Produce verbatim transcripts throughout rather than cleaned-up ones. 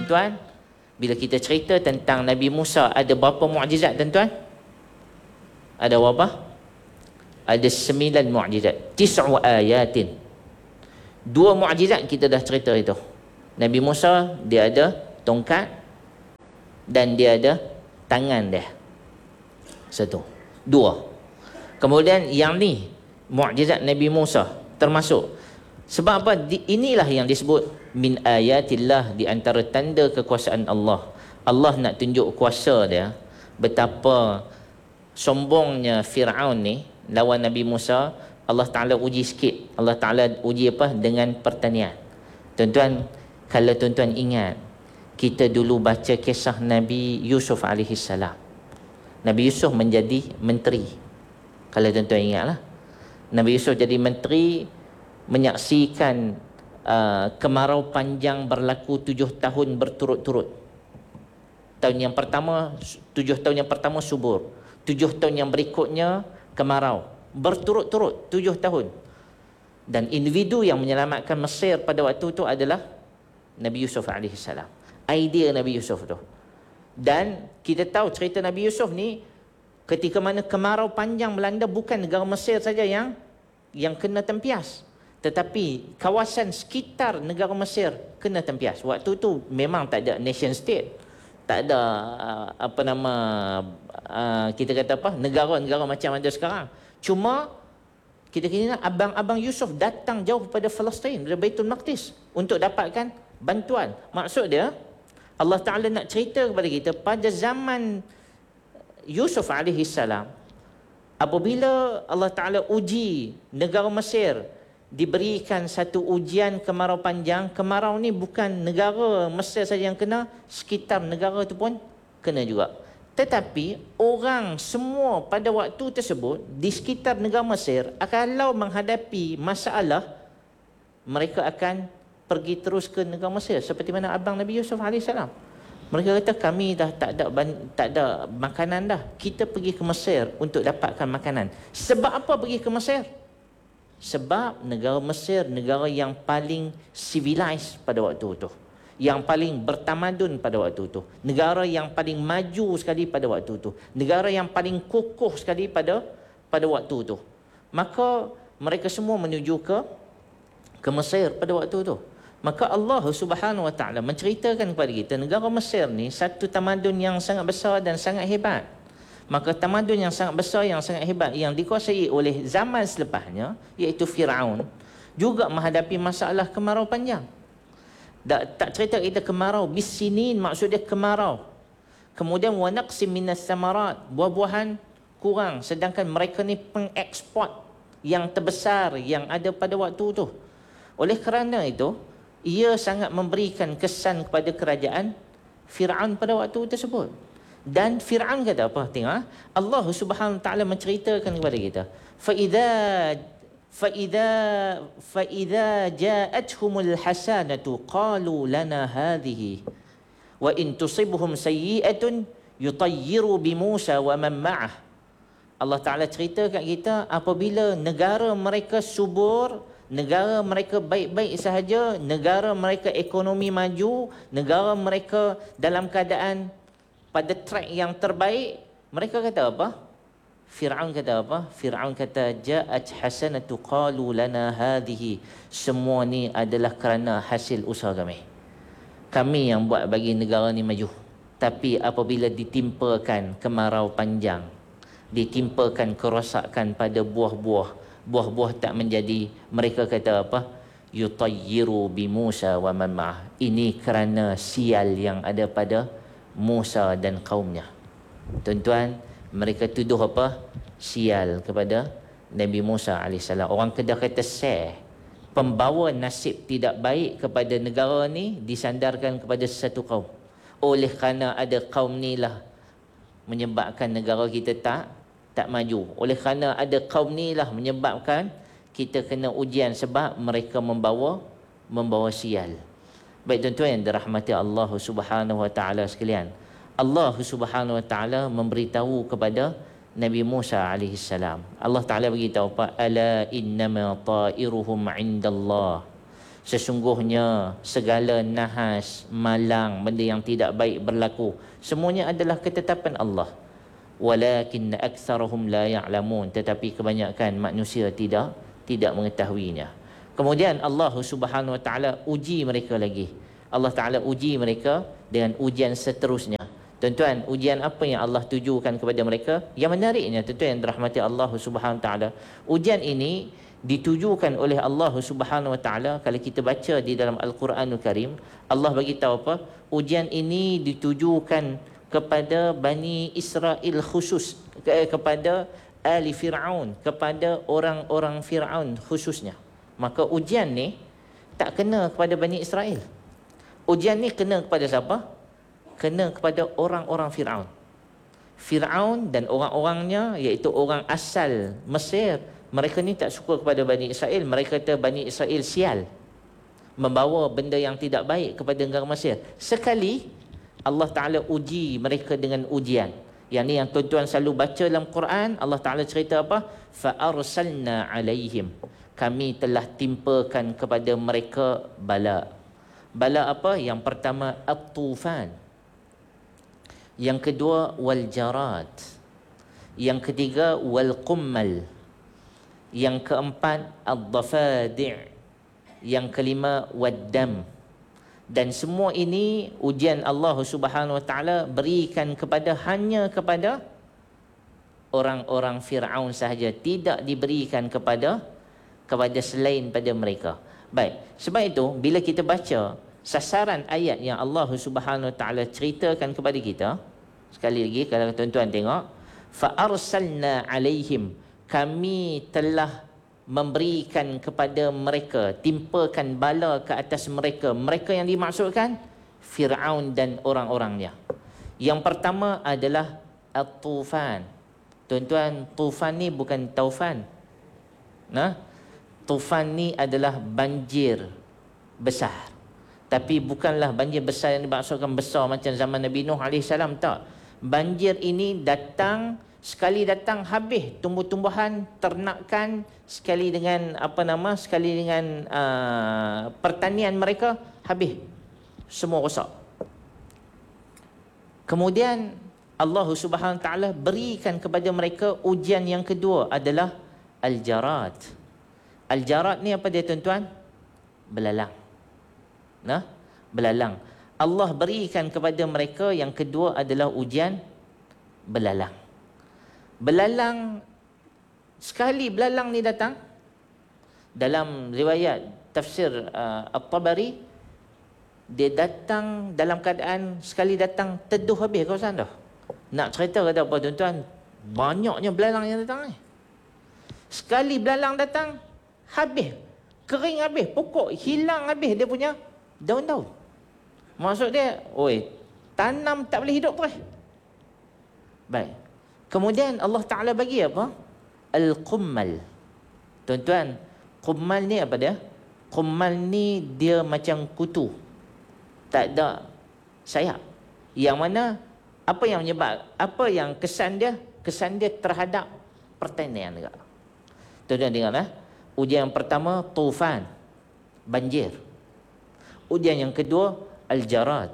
tuan-tuan, bila kita cerita tentang Nabi Musa, ada berapa mukjizat tuan-tuan? Ada berapa? Ada sembilan mukjizat. Tis'u ayatin. Dua mukjizat kita dah cerita itu. Nabi Musa, dia ada tongkat dan dia ada tangan dia. Satu. Dua. Kemudian yang ni, mukjizat Nabi Musa termasuk. Sebab apa? Inilah yang disebut min ayatillah, di antara tanda kekuasaan Allah. Allah nak tunjuk kuasa dia. Betapa sombongnya Fir'aun ni lawan Nabi Musa. Allah Ta'ala uji sikit. Allah Ta'ala uji apa? Dengan pertanian. Tuan-tuan, kalau tuan-tuan ingat, kita dulu baca kisah Nabi Yusuf alaihi salam. Nabi Yusuf menjadi menteri. Kalau tuan-tuan ingatlah, Nabi Yusuf jadi menteri, menyaksikan uh, kemarau panjang berlaku tujuh tahun berturut-turut. Tahun yang pertama, tujuh tahun yang pertama subur. Tujuh tahun yang berikutnya kemarau. Berturut-turut, tujuh tahun. Dan individu yang menyelamatkan Mesir pada waktu itu adalah Nabi Yusuf alaihi salam. Idea Nabi Yusuf tu. Dan kita tahu cerita Nabi Yusuf ni, ketika mana kemarau panjang melanda, bukan negara Mesir saja yang yang kena tempias, tetapi kawasan sekitar negara Mesir kena tempias. Waktu tu memang tak ada nation state, tak ada uh, apa nama uh, kita kata apa, negara-negara macam ada sekarang. Cuma kita kira abang-abang Yusuf datang jauh pada Palestin, dari Baitul Maqdis, untuk dapatkan bantuan. Maksud dia, Allah Ta'ala nak cerita kepada kita, pada zaman Yusuf alaihi salam, apabila Allah Ta'ala uji negara Mesir, diberikan satu ujian kemarau panjang. Kemarau ni bukan negara Mesir saja yang kena, sekitar negara itu pun kena juga. Tetapi orang semua pada waktu tersebut di sekitar negara Mesir, kalau menghadapi masalah, mereka akan pergi terus ke negara Mesir, seperti mana abang Nabi Yusuf alaihi salam. Mereka kata, kami dah tak ada tak ada makanan dah, kita pergi ke Mesir untuk dapatkan makanan. Sebab apa pergi ke Mesir? Sebab negara Mesir negara yang paling civilized pada waktu itu, yang paling bertamadun pada waktu itu, negara yang paling maju sekali pada waktu itu, negara yang paling kokoh sekali pada pada waktu itu. Maka mereka semua menuju ke ke Mesir pada waktu itu. Maka Allah Subhanahu Wa Taala menceritakan kepada kita, negara Mesir ni satu tamadun yang sangat besar dan sangat hebat. Maka tamadun yang sangat besar, yang sangat hebat, yang dikuasai oleh zaman selepasnya, iaitu Fir'aun, juga menghadapi masalah kemarau panjang. Tak, tak cerita kita kemarau bisinin, maksud dia kemarau. Kemudian wa naqsim minas samarat, buah-buahan kurang, sedangkan mereka ni pengeksport yang terbesar yang ada pada waktu itu. Oleh kerana itu, ia sangat memberikan kesan kepada kerajaan Fir'aun pada waktu tersebut. Dan Fir'aun kata apa? Tengok, Allah Subhanahu Wa Taala menceritakan kepada kita, fa idza fa idza fa idza ja'atuhumul hasanatu qalu lana hadhihi wa in tusibhum sayyi'atun yutayyiru bi Musa wa man ma'ah. Allah Taala cerita kat kita, apabila negara mereka subur, negara mereka baik-baik sahaja, negara mereka ekonomi maju, negara mereka dalam keadaan pada track yang terbaik, mereka kata apa? Fir'aun kata apa? Fir'aun kata, ja'at hasanatu qalu lana hadhihi. Semua ni adalah kerana hasil usaha kami. Kami yang buat bagi negara ni maju. Tapi apabila ditimpakan kemarau panjang, ditimpakan kerosakan pada buah-buah, buah-buah tak menjadi, mereka kata apa? Yutayyiru bi Musa wa man ma'ah. Ini kerana sial yang ada pada Musa dan kaumnya. Tuan-tuan, mereka tuduh apa? Sial kepada Nabi Musa alaihissalam. Orang Kedah kata seh, pembawa nasib tidak baik kepada negara ni disandarkan kepada satu kaum. Oleh kerana ada kaum ni lah menyebabkan negara kita tak tak maju. Oleh kerana ada kaum ni lah menyebabkan kita kena ujian, sebab mereka membawa membawa sial. Baik tuan-tuan yang dirahmati Allah Subhanahu Wa Taala sekalian, Allah Subhanahu Wa Taala memberitahu kepada Nabi Musa alaihi salam. Allah Taala beritahu apa? Ala innama ta'iruhum 'indallah. Sesungguhnya segala nahas, malang, benda yang tidak baik berlaku, semuanya adalah ketetapan Allah. Walakin aktsarahum la ya'lamun, tetapi kebanyakan manusia tidak tidak mengetahuinya. Kemudian Allah Subhanahu wa taala uji mereka lagi. Allah Taala uji mereka dengan ujian seterusnya. Tuan-tuan, ujian apa yang Allah tujukan kepada mereka? Yang menariknya, tuan-tuan yang dirahmati Allah Subhanahu wa taala, ujian ini ditujukan oleh Allah Subhanahu wa taala. Kalau kita baca di dalam Al-Quranul Karim, Allah bagi tahu apa? Ujian ini ditujukan kepada Bani Israel khusus, ke, kepada ahli Fir'aun, kepada orang-orang Fir'aun khususnya. Maka ujian ni tak kena kepada Bani Israel. Ujian ni kena kepada siapa? Kena kepada orang-orang Fir'aun. Fir'aun dan orang-orangnya, iaitu orang asal Mesir, mereka ni tak suka kepada Bani Israel. Mereka kata Bani Israel sial, membawa benda yang tidak baik kepada negara Mesir. Sekali Allah Ta'ala uji mereka dengan ujian. Yang ni yang tuan-tuan selalu baca dalam Quran. Allah Ta'ala cerita apa? Fa'arsalna alaihim, kami telah timpakan kepada mereka bala. Bala apa? Yang pertama at-tufan, yang kedua wal jarad, yang ketiga wal qummal, yang keempat ad-dafadi', yang kelima wad-dam. Dan semua ini ujian Allah Subhanahu wa taala berikan kepada hanya kepada orang-orang Firaun sahaja, tidak diberikan kepada kepada selain pada mereka. Baik, sebab itu bila kita baca sasaran ayat yang Allah Subhanahu wa taala ceritakan kepada kita, sekali lagi kalau tuan-tuan tengok, fa arsalna alaihim, kami telah memberikan kepada mereka, timpakan bala ke atas mereka. Mereka yang dimaksudkan Fir'aun dan orang-orangnya. Yang pertama adalah at-tufan. Tuan-tuan, tufan ni bukan taufan. Nah, tufan ni adalah banjir besar. Tapi bukanlah banjir besar yang dimaksudkan besar macam zaman Nabi Nuh alaihi salam, tak. Banjir ini datang, sekali datang habis tumbuh-tumbuhan, ternakan, sekali dengan apa nama, sekali dengan uh, pertanian mereka, habis semua rosak. Kemudian Allah Subhanahu taala berikan kepada mereka ujian yang kedua adalah al-jarad. Al-jarad ni apa dia tuan-tuan? Belalang. Nah, belalang. Allah berikan kepada mereka yang kedua adalah ujian belalang. Belalang, sekali belalang ni datang, dalam riwayat tafsir uh, At-Tabari, dia datang dalam keadaan sekali datang teduh habis kawasan dah. Nak cerita kata apa tuan-tuan? Banyaknya belalang yang datang ni. Sekali belalang datang, habis, kering habis, pokok hilang habis dia punya daun-daun. Maksud dia, oi, tanam tak boleh hidup terus. Baik. Kemudian Allah Ta'ala bagi apa? Al-Qummal. Tuan-tuan, Qummal ni apa dia? Qummal ni dia macam kutu, tak ada sayap. Yang mana, apa yang menyebab, apa yang kesan dia? Kesan dia terhadap pertanian juga. Tuan-tuan dengarlah. Ujian yang pertama, tufan, banjir. Ujian yang kedua, al-jarad.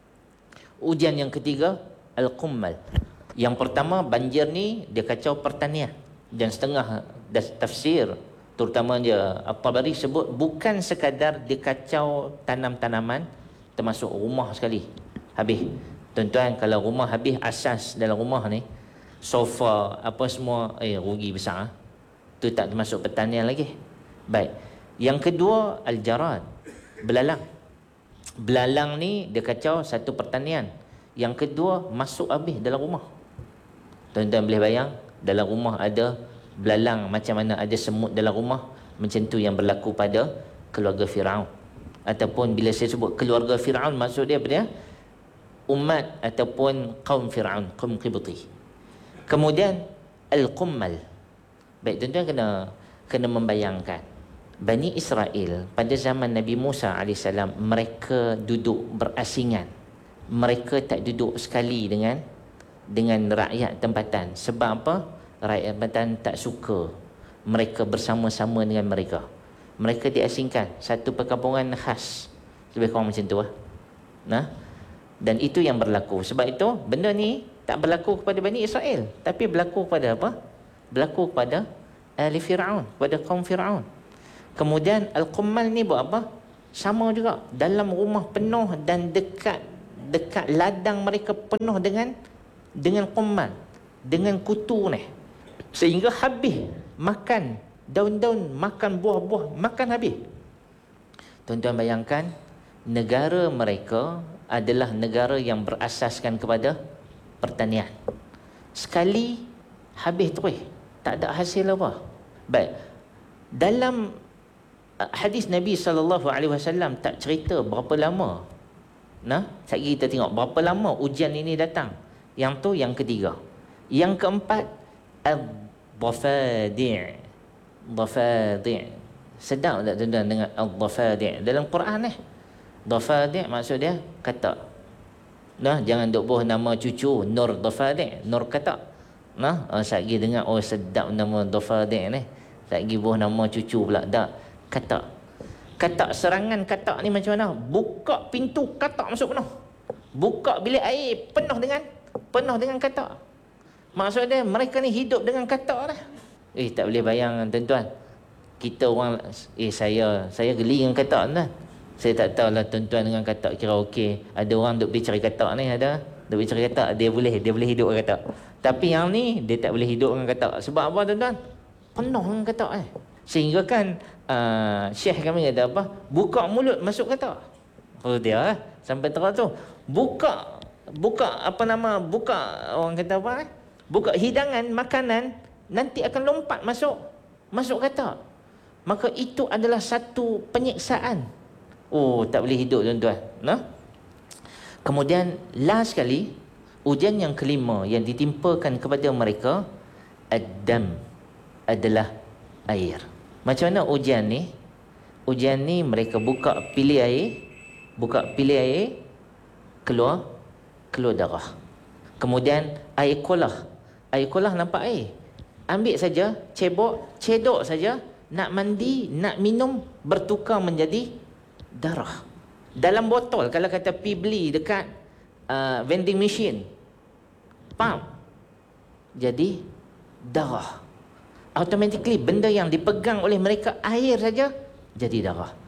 Ujian yang ketiga, al-qummal. Yang pertama, banjir ni dia kacau pertanian. Dan setengah tafsir, terutama dia At-Tabari sebut, bukan sekadar dia kacau tanam-tanaman, termasuk rumah sekali habis. Tuan-tuan, kalau rumah habis, asas dalam rumah ni, sofa, apa semua, eh rugi besar. Tu tak termasuk pertanian lagi. Baik. Yang kedua, al-jarad, belalang. Belalang ni dia kacau satu pertanian. Yang kedua, masuk habis dalam rumah. Tuan-tuan boleh bayang, dalam rumah ada belalang, macam mana ada semut dalam rumah. Macam tu yang berlaku pada keluarga Firaun. Ataupun bila saya sebut keluarga Firaun, maksud dia apa dia? Umat ataupun kaum Firaun, kaum Qibti. Kemudian al-qummal. Baik, tuan-tuan kena kena membayangkan, Bani Israel pada zaman Nabi Musa alaihissalam, mereka duduk berasingan. Mereka tak duduk sekali dengan dengan rakyat tempatan. Sebab apa? Rakyat tempatan tak suka mereka bersama-sama dengan mereka. Mereka diasingkan, satu perkampungan khas. Lebih kurang macam tu lah. Nah, dan itu yang berlaku. Sebab itu benda ni tak berlaku kepada Bani Israel, tapi berlaku kepada apa? Berlaku kepada ahli Fir'aun, kepada kaum Fir'aun. Kemudian Al-Qummal ni buat apa? Sama juga, dalam rumah penuh dan dekat dekat ladang mereka penuh dengan dengan qummal, dengan kutu ni, sehingga habis makan daun-daun, makan buah-buah, makan habis. Tuan-tuan bayangkan, negara mereka adalah negara yang berasaskan kepada pertanian. Sekali habis terus, tak ada hasil apa. Baik, dalam hadis Nabi sallallahu alaihi wasallam tak cerita berapa lama. Nah, sekali kita tengok berapa lama ujian ini datang. Yang tu yang ketiga. Yang keempat, ad-dhafadi'. Dhafadi'. Sedap tak tuan-tuan dengan ad-dhafadi' dalam Quran ni? Dhafadi' maksud dia kata. Nah, jangan duk buh nama cucu Nur Dhafadi', Nur kata. Nah, oh, sekali dengar, oh sedap nama Dhafadi' ni. Sekali buh nama cucu pula. Tak, kata. Kata serangan kata ni macam mana? Buka pintu kata masuk penuh. Buka bilik air penuh dengan penuh dengan kata. Maksud dia mereka ni hidup dengan kata dah. Eh, tak boleh bayang tuan-tuan. Kita orang, eh saya saya geli dengan kata tuan. Saya tak tahulah tuan-tuan dengan kata kira okey. Ada orang duk bicara kata ni, ada duk bicara kata, dia boleh dia boleh hidup dengan kata. Tapi yang ni dia tak boleh hidup dengan kata. Sebab apa tuan-tuan? Penuh dengan kata eh. Sehingga kan uh, Syekh kami kata apa? Buka mulut masuk kata. Oh dia eh? Sampai terus tu. Buka buka apa nama? Buka orang kata apa eh? Buka hidangan makanan, nanti akan lompat masuk masuk kata. Maka itu adalah satu penyiksaan. Oh, tak boleh hidup tuan-tuan. Nah. Kemudian last sekali, ujian yang kelima yang ditimpakan kepada mereka, ad-dam, adalah air. Macam mana ujian ni? Ujian ni mereka buka pilih air, buka pilih air, keluar keluar darah. Kemudian air kolah. Air kolah nampak air. Ambil saja, cebok, cedok saja, nak mandi, nak minum, bertukar menjadi darah. Dalam botol, kalau kata pi beli dekat uh, vending machine, pump, jadi darah. Automatically benda yang dipegang oleh mereka air saja jadi darah.